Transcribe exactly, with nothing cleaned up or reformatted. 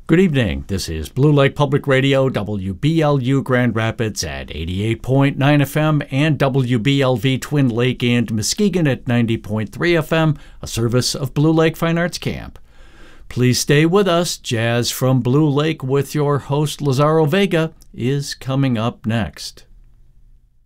Good evening. This is Blue Lake Public Radio, W B L U Grand Rapids at eighty-eight point nine F M and W B L V Twin Lake and Muskegon at ninety point three F M, a service of Blue Lake Fine Arts Camp. Please stay with us. Jazz from Blue Lake with your host Lazaro Vega is coming up next.